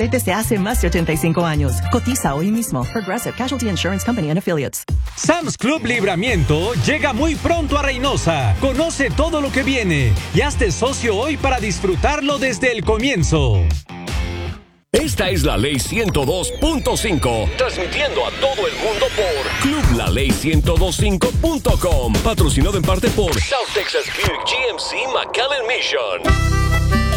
tarde desde hace más de 85 años. Cotiza hoy mismo. Progressive Casualty Insurance Company and Affiliates. Sam's Club Libramiento llega muy pronto a Reynosa. Conoce todo lo que viene y hazte socio hoy para disfrutarlo desde el comienzo. Esta es la Ley 102.5, transmitiendo a todo el mundo por clublaley1025.com, patrocinado en parte por South Texas Buick GMC McAllen Mission.